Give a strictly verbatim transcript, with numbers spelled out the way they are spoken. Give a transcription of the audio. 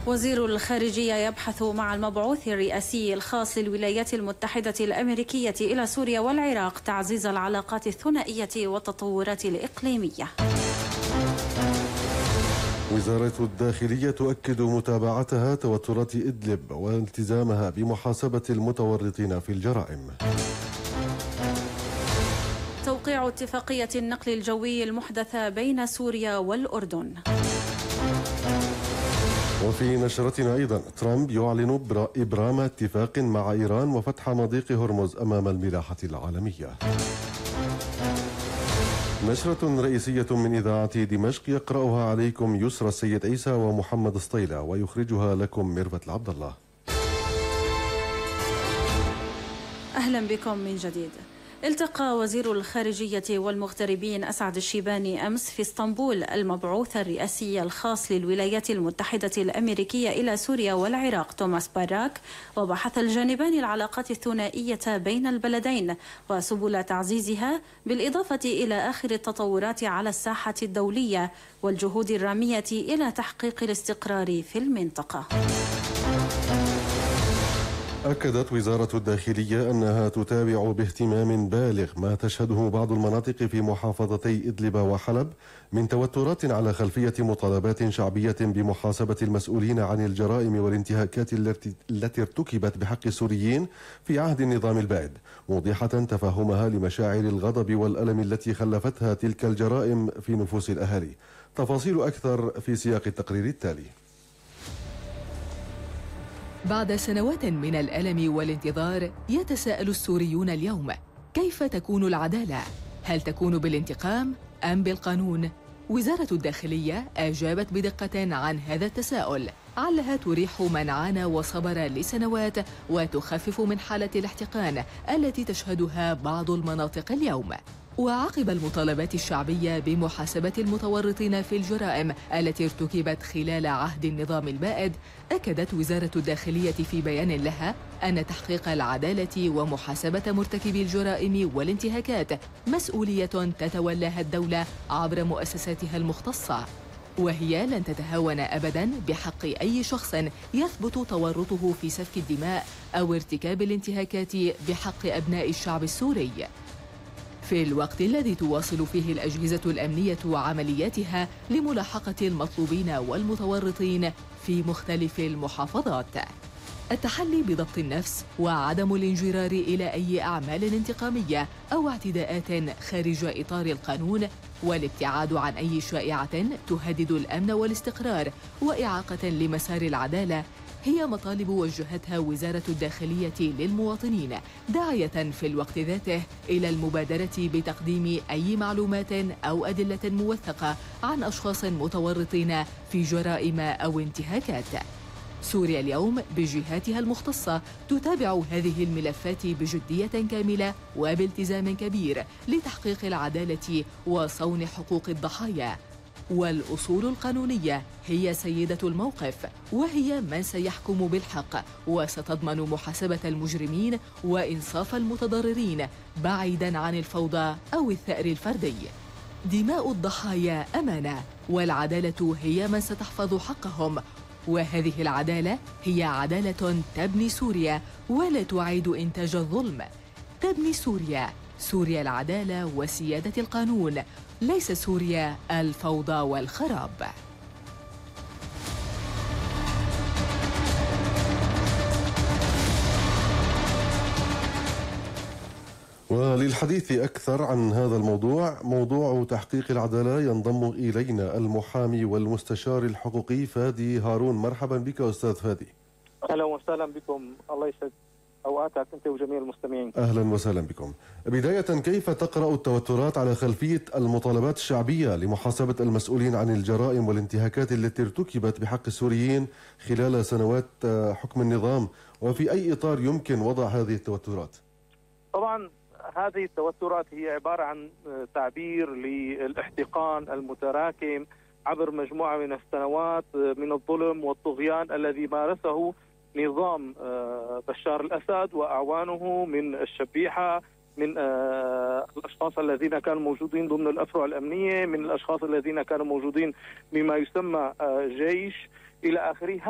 وزير الخارجية يبحث مع المبعوث الرئاسي الخاص للولايات المتحدة الأمريكية إلى سوريا والعراق تعزيز العلاقات الثنائية والتطورات الإقليمية. وزارة الداخلية تؤكد متابعتها توترات إدلب والتزامها بمحاسبة المتورطين في الجرائم. توقيع اتفاقية النقل الجوي المحدثة بين سوريا والأردن. وفي نشرتنا أيضا ترامب يعلن إبرام اتفاق مع إيران وفتح مضيق هرمز أمام الملاحة العالمية. نشرة رئيسية من إذاعة دمشق يقرأها عليكم يسرى السيد عيسى ومحمد سطيلة ويخرجها لكم ميرفت العبد الله. أهلا بكم من جديد. التقى وزير الخارجية والمغتربين أسعد الشيباني أمس في اسطنبول المبعوث الرئاسي الخاص للولايات المتحدة الأمريكية إلى سوريا والعراق توماس باراك، وبحث الجانبان العلاقات الثنائية بين البلدين وسبل تعزيزها، بالإضافة إلى آخر التطورات على الساحة الدولية والجهود الرامية إلى تحقيق الاستقرار في المنطقة. أكدت وزارة الداخلية أنها تتابع باهتمام بالغ ما تشهده بعض المناطق في محافظتي إدلب وحلب من توترات على خلفية مطالبات شعبية بمحاسبة المسؤولين عن الجرائم والانتهاكات التي ارتكبت بحق السوريين في عهد النظام البائد، موضحة تفهمها لمشاعر الغضب والألم التي خلفتها تلك الجرائم في نفوس الأهالي. تفاصيل أكثر في سياق التقرير التالي. بعد سنوات من الألم والانتظار يتساءل السوريون اليوم: كيف تكون العدالة؟ هل تكون بالانتقام أم بالقانون؟ وزارة الداخلية أجابت بدقة عن هذا التساؤل، علها تريح من عانى وصبر لسنوات وتخفف من حالة الاحتقان التي تشهدها بعض المناطق اليوم. وعقب المطالبات الشعبية بمحاسبة المتورطين في الجرائم التي ارتكبت خلال عهد النظام البائد، أكدت وزارة الداخلية في بيان لها أن تحقيق العدالة ومحاسبة مرتكبي الجرائم والانتهاكات مسؤولية تتولاها الدولة عبر مؤسساتها المختصة، وهي لن تتهاون أبداً بحق أي شخص يثبت تورطه في سفك الدماء أو ارتكاب الانتهاكات بحق أبناء الشعب السوري. في الوقت الذي تواصل فيه الأجهزة الأمنية عملياتها لملاحقة المطلوبين والمتورطين في مختلف المحافظات. التحلي بضبط النفس وعدم الانجرار إلى أي أعمال انتقامية أو اعتداءات خارج إطار القانون، والابتعاد عن أي شائعة تهدد الأمن والاستقرار وإعاقة لمسار العدالة هي مطالب وجهتها وزارة الداخلية للمواطنين، داعية في الوقت ذاته إلى المبادرة بتقديم أي معلومات أو أدلة موثقة عن أشخاص متورطين في جرائم أو انتهاكات. سوريا اليوم بجهاتها المختصة تتابع هذه الملفات بجدية كاملة وبالتزام كبير لتحقيق العدالة وصون حقوق الضحايا، والأصول القانونية هي سيدة الموقف، وهي من سيحكم بالحق وستضمن محاسبة المجرمين وإنصاف المتضررين بعيداً عن الفوضى أو الثأر الفردي. دماء الضحايا أمانة، والعدالة هي من ستحفظ حقهم، وهذه العدالة هي عدالة تبني سوريا ولا تعيد إنتاج الظلم. تبني سوريا، سوريا العدالة وسيادة القانون، ليس سوريا الفوضى والخراب. وللحديث أكثر عن هذا الموضوع، موضوع تحقيق العدالة، ينضم إلينا المحامي والمستشار الحقوقي فادي هارون. مرحبا بك أستاذ فادي. أهلا وسهلا بكم، الله يسعد أوقاتك أنت وجميع المستمعين. أهلا وسهلا بكم. بداية، كيف تقرأ التوترات على خلفية المطالبات الشعبية لمحاسبة المسؤولين عن الجرائم والانتهاكات التي ارتكبت بحق السوريين خلال سنوات حكم النظام، وفي أي إطار يمكن وضع هذه التوترات؟ طبعا هذه التوترات هي عبارة عن تعبير للاحتقان المتراكم عبر مجموعة من السنوات من الظلم والطغيان الذي مارسه نظام بشار الأسد وأعوانه من الشبيحة، من الأشخاص الذين كانوا موجودين ضمن الأفرع الأمنية، من الأشخاص الذين كانوا موجودين بما يسمى جيش إلى آخره.